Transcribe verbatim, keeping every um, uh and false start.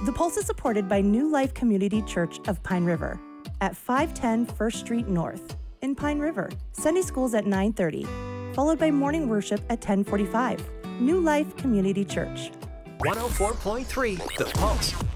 The Pulse is supported by New Life Community Church of Pine River at five ten First Street North in Pine River. Sunday schools at nine thirty, followed by morning worship at ten forty-five. New Life Community Church. one oh four point three The Pulse.